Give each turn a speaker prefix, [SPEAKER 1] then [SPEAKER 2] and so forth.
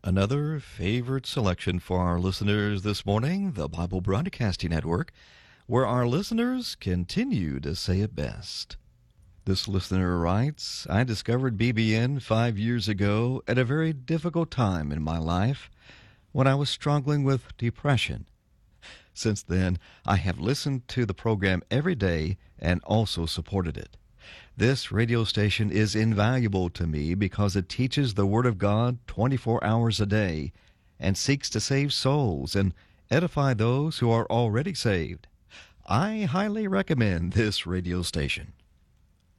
[SPEAKER 1] Another favorite selection for our listeners this morning, the Bible Broadcasting Network, where our listeners continue to say it best. This listener writes, I discovered BBN 5 years ago at a very difficult time in my life when I was struggling with depression. Since then, I have listened to the program every day and also supported it. This radio station is invaluable to me because it teaches the Word of God 24 hours a day and seeks to save souls and edify those who are already saved. I highly recommend this radio station.